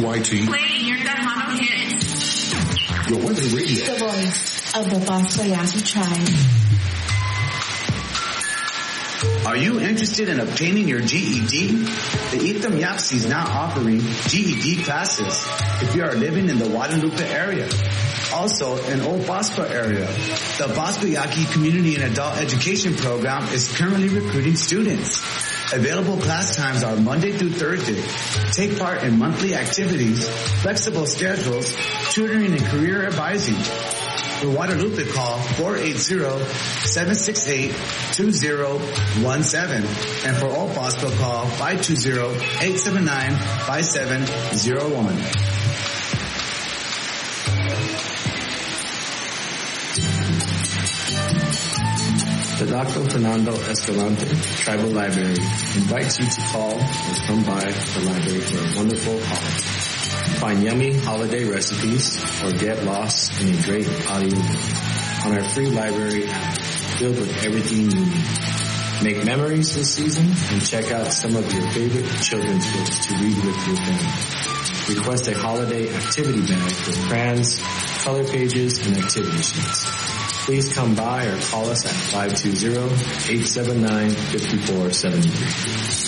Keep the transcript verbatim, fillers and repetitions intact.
Y T. Playing your Tejano hits. Your weather radio. The voice of the Bosco Yaqui tribe. Are you interested in obtaining your G E D? The Etam Yapsi is now offering G E D classes if you are living in the Guadalupe area. Also, in Old Bosco area, the Bosco Yaqui Community and Adult Education Program is currently recruiting students. Available class times are Monday through Thursday. Take part in monthly activities, flexible schedules, tutoring, and career advising. For Guadalupe, call four eight zero, seven six eight, two zero one seven. And for Old Bosco, call five two zero, eight seven nine, five seven zero one. The Doctor Fernando Escalante Tribal Library invites you to call or come by the library for a wonderful holiday. Find yummy holiday recipes or get lost in a great audio on our free library app filled with everything you need. Make memories this season and check out some of your favorite children's books to read with your family. Request a holiday activity bag with crayons, color pages, and activity sheets. Please come by or call us at five two zero, eight seven nine, five four seven three.